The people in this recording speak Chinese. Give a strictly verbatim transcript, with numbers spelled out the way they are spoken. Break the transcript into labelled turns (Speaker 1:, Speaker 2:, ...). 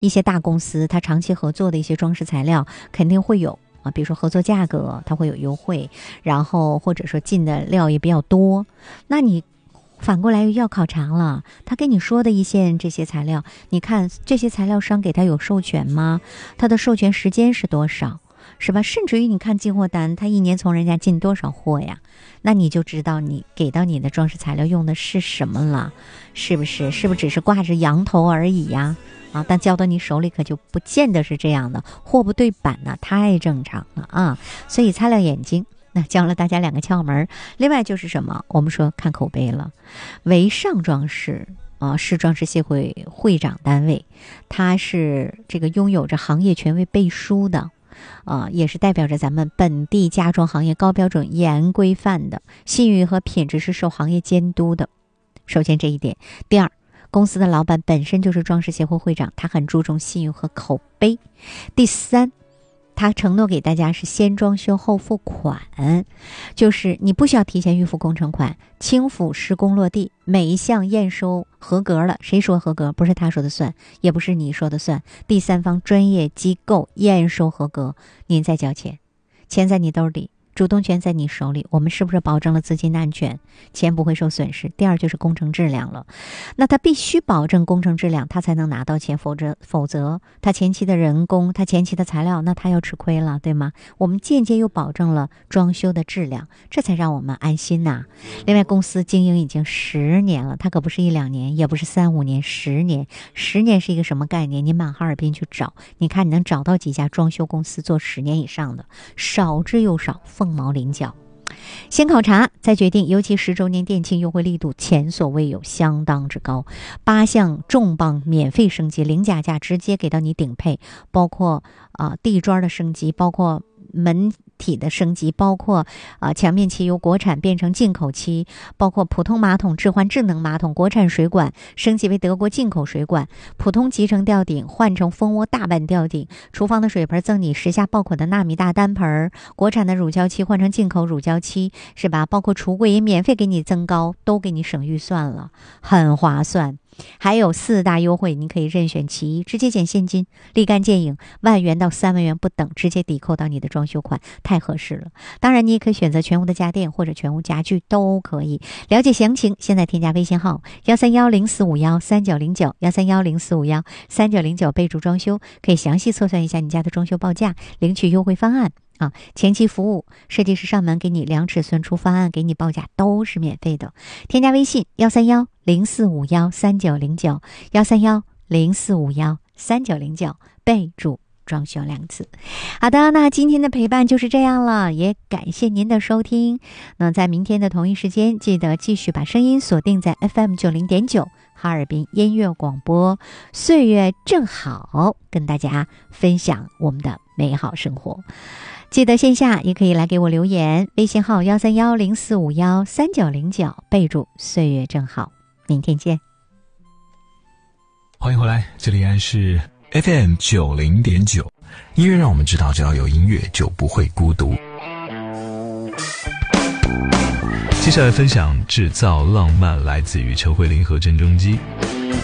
Speaker 1: 一些大公司它长期合作的一些装饰材料肯定会有啊，比如说合作价格它会有优惠，然后或者说进的料也比较多。那你反过来要考察了，他跟你说的一线这些材料，你看这些材料商给他有授权吗？他的授权时间是多少，是吧？甚至于你看进货单，他一年从人家进多少货呀？那你就知道你给到你的装饰材料用的是什么了，是不是？是不是只是挂着羊头而已呀？啊，但交到你手里可就不见得是这样的，货不对版呢，太正常了啊！所以擦亮眼睛。那教了大家两个窍门，另外就是什么？我们说看口碑了。维尚装饰啊，是装饰协会会长单位，它是这个拥有着行业权威背书的，啊，也是代表着咱们本地家装行业高标准、严规范的，信誉和品质是受行业监督的。首先这一点，第二，公司的老板本身就是装饰协会会长，他很注重信誉和口碑。第三，他承诺给大家是先装修后付款，就是你不需要提前预付工程款，轻付施工落地，每一项验收合格了，谁说合格？不是他说的算，也不是你说的算，第三方专业机构验收合格，您再交钱，钱在你兜里，主动权在你手里，我们是不是保证了资金的安全，钱不会受损失？第二就是工程质量了，那他必须保证工程质量，他才能拿到钱，否则否则他前期的人工，他前期的材料，那他要吃亏了，对吗？我们间接又保证了装修的质量，这才让我们安心呐。另外，公司经营已经十年了，它可不是一两年，也不是三五年，十年。十年是一个什么概念？你满哈尔滨去找，你看你能找到几家装修公司做十年以上的？少之又少，凤毛麟角。先考察再决定，尤其十周年店庆优惠力度前所未有，相当之高，八项重磅免费升级，零加价直接给到你顶配，包括啊、呃、地砖的升级，包括门体的升级，包括啊、呃、墙面漆由国产变成进口漆，包括普通马桶置换智能马桶，国产水管升级为德国进口水管，普通集成吊顶换成蜂窝大板吊顶，厨房的水盆赠你时下爆款的纳米大单盆，国产的乳胶漆换成进口乳胶漆，是吧？包括橱柜也免费给你增高，都给你省预算了，很划算。还有四大优惠，你可以任选其一，直接减现金，立竿见影，万元到三万元不等，直接抵扣到你的装修款，太合适了。当然你也可以选择全屋的家电或者全屋家具都可以。了解详情现在添加微信号幺三幺零四五幺三九零九幺三幺零四五幺三九零九，备注装修，可以详细测算一下你家的装修报价，领取优惠方案啊，前期服务，设计师上门给你量尺寸出方案，给你报价都是免费的。添加微信幺三幺零四五幺三九零九幺三幺零四五幺三九零九，备注装修两次。好的，那今天的陪伴就是这样了，也感谢您的收听。那在明天的同一时间，记得继续把声音锁定在 F M 九零点九哈尔滨音乐广播，岁月正好，跟大家分享我们的美好生活。记得线下也可以来给我留言，微信号幺三幺零四五幺三九零九，备注岁月正好。明天见。
Speaker 2: 欢迎回来，这里依然是 F M 九零点九，音乐让我们知道，只要有音乐就不会孤独。接下来分享制造浪漫，来自于陈慧琳和郑中基。